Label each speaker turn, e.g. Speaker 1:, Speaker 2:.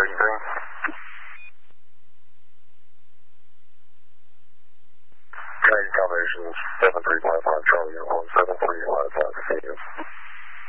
Speaker 1: heading green. Dragon combinations 7355 Charlie, 17355 continues.